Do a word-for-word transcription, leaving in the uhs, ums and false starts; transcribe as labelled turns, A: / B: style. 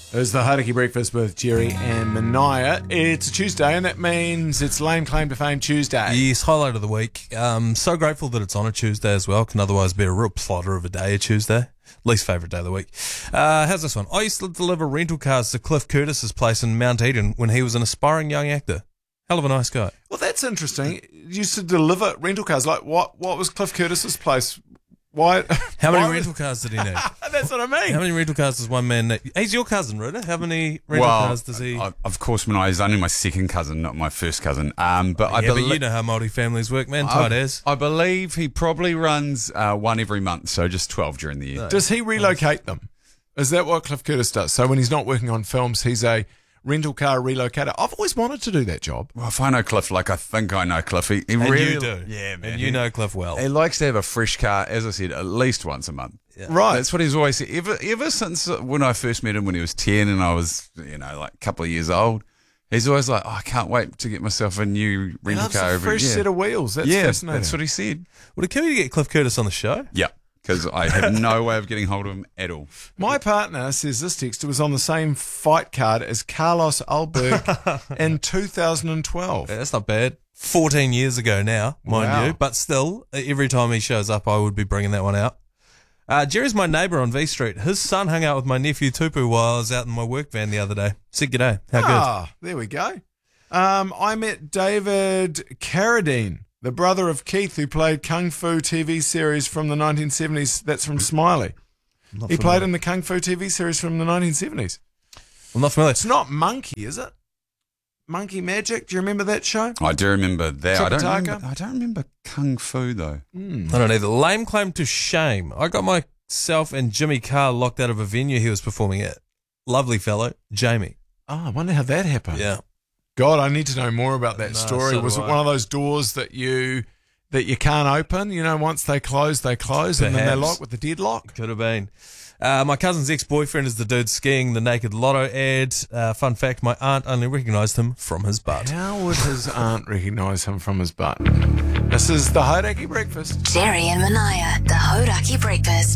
A: It's the Hauraki Breakfast with Jerry and Mania. It's a Tuesday, and that means it's Lame Claim to Fame Tuesday.
B: Yes, highlight of the week. Um, so grateful that it's on a Tuesday as well. Can otherwise be a real plotter of a day, a Tuesday. Least favourite day of the week. Uh, how's this one? I used to deliver rental cars to Cliff Curtis's place in Mount Eden when he was an aspiring young actor. Hell of a nice guy.
A: Well, that's interesting. You used to deliver rental cars. Like, what What was Cliff Curtis's place? Why?
B: How many
A: why
B: rental cars did he need?
A: That's what I mean.
B: How many rental cars does one man need? He's your cousin, Ritter. How many rental
C: well,
B: cars does he...
C: I, of course, when I was only my second cousin, not my first cousin. Um, but I
B: yeah,
C: believe
B: but you know how Māori families work, man. Tight as.
C: I believe he probably runs uh, one every month, so just twelve during the year.
B: No.
A: Does he relocate them? Is that what Cliff Curtis does? So when he's not working on films, he's a rental car relocator. I've always wanted to do that job.
C: Well, if I know Cliff, like I think I know Cliff, he, he
B: And
C: really
B: you do.
C: Yeah, man.
B: And you
C: he,
B: know Cliff well.
C: He likes to have a fresh car, as I said, at least once a month.
B: Yeah.
A: Right.
C: That's what he's always said. Ever, ever since when I first met him when he was ten and I was, you know, like a couple of years old, he's always like, oh, I can't wait to get myself a new
A: He
C: rental
A: loves
C: car
A: a
C: every
A: fresh
C: year.
A: set of wheels. That's
C: yeah,
A: fascinating.
C: that's what he said.
B: Would it kill you to get Cliff Curtis on the show?
C: Yeah, because I have no way of getting hold of him at all.
A: My partner says this texter was on the same fight card as Carlos Alberg in two thousand twelve.
B: Yeah, that's not bad. fourteen years ago now, mind
A: Wow.
B: you. But still, every time he shows up, I would be bringing that one out. Uh, Jerry's my neighbour on V Street. His son hung out with my nephew Tupu while I was out in my work van the other day. Said g'day. How good?
A: Ah, there we go. Um, I met David Carradine, the brother of Keith, who played Kung Fu T V series from the nineteen seventies. That's from Smiley.
B: Not
A: He
B: familiar.
A: played in the Kung Fu T V series from the nineteen seventies.
B: I'm not familiar.
A: It's not Monkey, is it? Monkey Magic? Do you remember that show?
C: I do remember that. I don't
A: Tripitaka?
C: remember, I don't remember Kung Fu, though.
A: Hmm.
B: I don't either. Lame claim to shame. I got myself and Jimmy Carr locked out of a venue he was performing at. Lovely fellow, Jamie.
A: Oh, I wonder how that happened.
B: Yeah.
A: God, I need to know more about that
B: No,
A: story.
B: so do
A: Was it
B: I.
A: one of those doors that you that you can't open? You know, once they close, they close, and then they
B: Perhaps.
A: lock with the deadlock.
B: Could have been. Uh, my cousin's ex-boyfriend is the dude skiing the Naked Lotto ad. Uh, fun fact, my aunt only recognised him from his butt.
A: How would his aunt recognise him from his butt? This is the Hauraki Breakfast.
D: Jerry and Mania, the Hauraki Breakfast.